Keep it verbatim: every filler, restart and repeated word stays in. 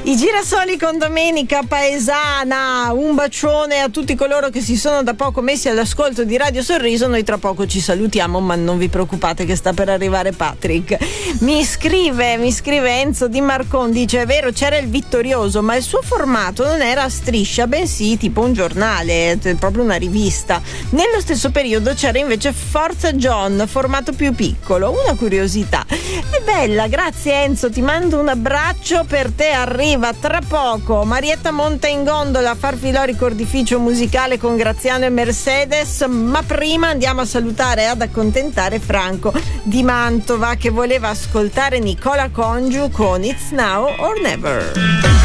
I girasoli con Domenica Paesana, un bacione a tutti coloro che si sono da poco messi all'ascolto di Radio Sorriso. Noi tra poco ci salutiamo, ma non vi preoccupate che sta per arrivare Patrick. Mi scrive, mi scrive Enzo Di Marcon, dice: è vero, c'era il Vittorioso, ma il suo formato non era a striscia, bensì tipo un giornale, proprio una rivista. Nello stesso periodo c'era invece Forza John, formato più piccolo. Una curiosità. È bella, grazie Enzo, ti mando un abbraccio. Per te arriva tra poco Marietta monta in gondola a far filò ricordificio musicale con Graziano e Mercedes, ma prima andiamo a salutare e ad accontentare Franco di Mantova che voleva ascoltare Nicola Congiu con It's Now or Never.